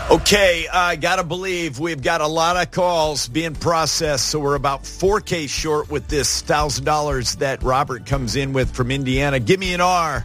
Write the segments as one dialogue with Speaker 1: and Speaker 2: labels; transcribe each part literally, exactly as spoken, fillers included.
Speaker 1: Okay, I uh, got to believe we've got a lot of calls being processed, so we're about four K short with this one thousand dollars that Robert comes in with from Indiana. Give me an R.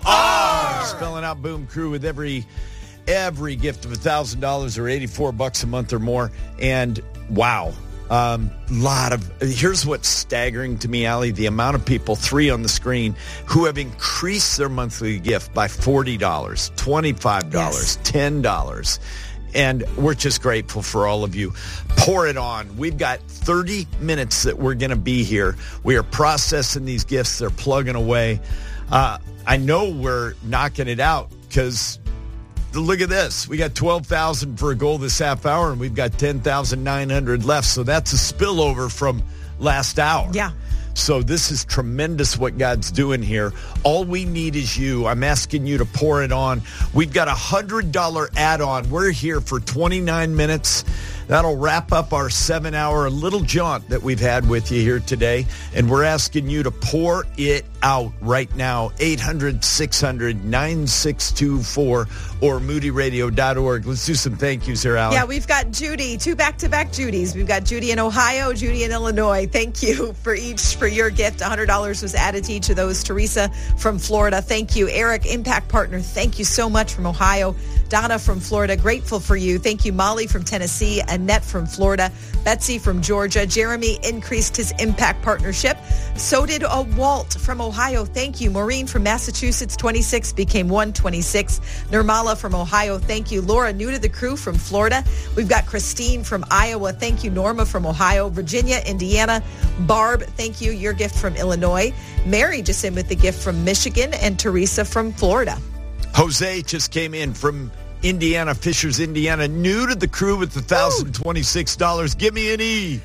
Speaker 1: R! Spelling out Boom Crew with every every gift of one thousand dollars or eighty-four bucks a month or more. And wow, a um, lot of, here's what's staggering to me, Allie, the amount of people, three on the screen, who have increased their monthly gift by forty dollars, twenty-five dollars, yes. ten dollars. And we're just grateful for all of you. Pour it on. We've got thirty minutes that we're going to be here. We are processing these gifts. They're plugging away. Uh, I know we're knocking it out because look at this. We got twelve thousand for a goal this half hour, and we've got ten thousand nine hundred left. So that's a spillover from last hour.
Speaker 2: Yeah.
Speaker 1: So this is tremendous what God's doing here. All we need is you. I'm asking you to pour it on. We've got a one hundred dollars add-on. We're here for twenty-nine minutes. That'll wrap up our seven-hour little jaunt that we've had with you here today. And we're asking you to pour it out right now. eight hundred, six hundred, nine six two four or moody radio dot org. Let's do some thank yous here, Alan.
Speaker 2: Yeah, we've got Judy, two back-to-back Judys. We've got Judy in Ohio, Judy in Illinois. Thank you for each, for your gift. one hundred dollars was added to each of those. Teresa from Florida, thank you. Eric, Impact Partner, thank you so much from Ohio. Donna from Florida, grateful for you. Thank you. Molly from Tennessee, Annette from Florida, Betsy from Georgia. Jeremy increased his Impact Partnership. So did a Walt from Ohio. Thank you. Maureen from Massachusetts, twenty-six, became one twenty-six. Nirmala from Ohio, thank you. Laura, new to the crew from Florida. We've got Christine from Iowa. Thank you. Norma from Ohio. Virginia, Indiana. Barb, thank you. Your gift from Illinois. Mary just in with the gift from Michigan. And Teresa from Florida.
Speaker 1: Jose just came in from Indiana, Fishers, Indiana, new to the crew with the one thousand twenty-six dollars. Give me an E.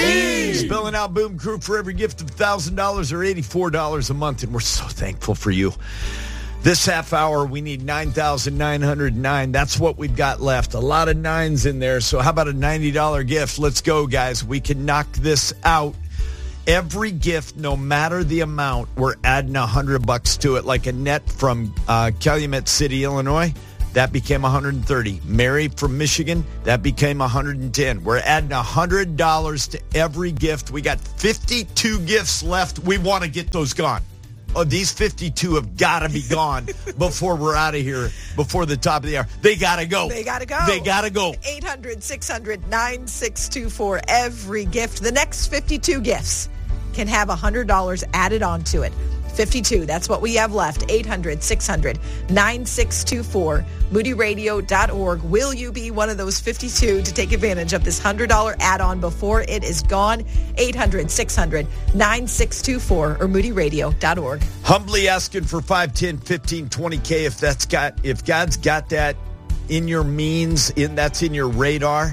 Speaker 1: E. Spelling out Boom Crew for every gift of one thousand dollars or eighty-four dollars a month, and we're so thankful for you. This half hour, we need nine thousand nine hundred nine. That's what we've got left. A lot of nines in there, so how about a ninety dollars gift? Let's go, guys. We can knock this out. Every gift, no matter the amount, we're adding a hundred bucks to it. Like Annette from uh, Calumet City, Illinois, that became one hundred thirty. Mary from Michigan, that became one hundred ten. We're adding a hundred dollars to every gift. We got fifty-two gifts left. We want to get those gone. Oh, these fifty-two have got to be gone before we're out of here, before the top of the hour. They got to go.
Speaker 2: They got to go.
Speaker 1: They got to go.
Speaker 2: eight hundred, six hundred, nine six two four. Every gift. The next fifty-two gifts can have one hundred dollars added onto it. fifty-two, that's what we have left. eight hundred, six hundred, nine six two four. moody radio dot org. Will you be one of those fifty-two to take advantage of this one hundred dollars add-on before it is gone? eight hundred, six hundred, nine six two four or moody radio dot org.
Speaker 1: Humbly asking for five, ten, fifteen, twenty K if that's got, if God's got that in your means, in that's in your radar.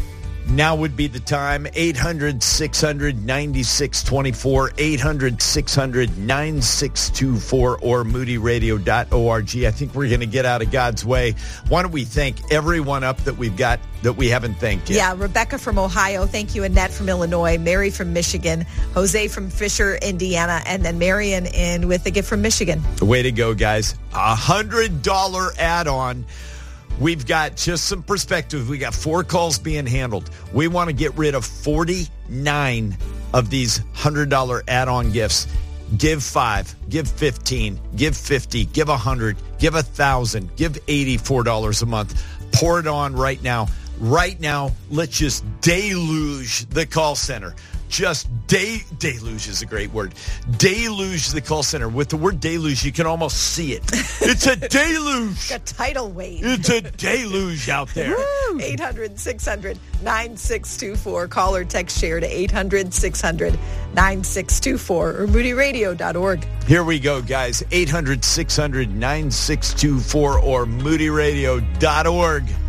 Speaker 1: Now would be the time. eight hundred, six hundred, nine six two four, eight hundred, six hundred, nine six two four or moody radio dot org. I think we're going to get out of God's way. Why don't we thank everyone up that we've got that we haven't thanked yet?
Speaker 2: Yeah, Rebecca from Ohio. Thank you. Annette from Illinois. Mary from Michigan. Jose from Fisher, Indiana. And then Marion in with the gift from Michigan.
Speaker 1: Way to go, guys. A one hundred dollars add-on. We've got just some perspective. We got four calls being handled. We want to get rid of forty-nine of these one hundred dollars add-on gifts. Give five, give fifteen, give fifty, give one hundred, give one thousand, give eighty-four dollars a month. Pour it on right now. Right now, let's just deluge the call center. Just de- deluge is a great word. Deluge the call center. With the word deluge, you can almost see it. It's a deluge.
Speaker 2: A tidal wave.
Speaker 1: It's a deluge out there.
Speaker 2: eight hundred, six hundred, nine six two four. Call or text share to eight hundred, six hundred, nine six two four or moody radio dot org.
Speaker 1: Here we go, guys. eight hundred, six hundred, nine six two four or moody radio dot org.